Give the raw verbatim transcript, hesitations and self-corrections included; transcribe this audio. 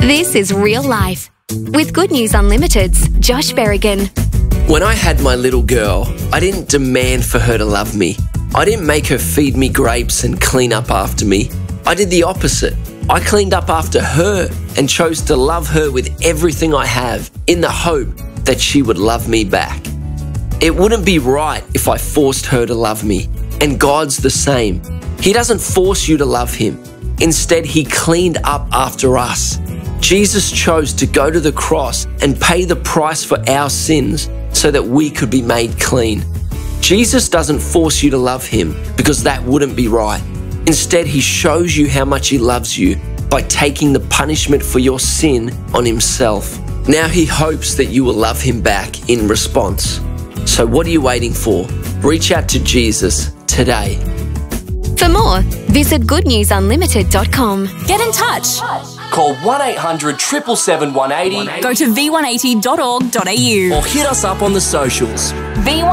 This is Real Life with Good News Unlimited's Josh Berrigan. When I had my little girl, I didn't demand for her to love me. I didn't make her feed me grapes and clean up after me. I did the opposite. I cleaned up after her and chose to love her with everything I have in the hope that she would love me back. It wouldn't be right if I forced her to love me, and God's the same. He doesn't force you to love Him. Instead, He cleaned up after us. Jesus chose to go to the cross and pay the price for our sins so that we could be made clean. Jesus doesn't force you to love Him because that wouldn't be right. Instead, He shows you how much He loves you by taking the punishment for your sin on Himself. Now He hopes that you will love Him back in response. So what are you waiting for? Reach out to Jesus today. For more, visit good news unlimited dot com. Get in touch. Call one eight hundred seven seven seven one eight zero Go to v one eighty dot org dot a u or hit us up on the socials. V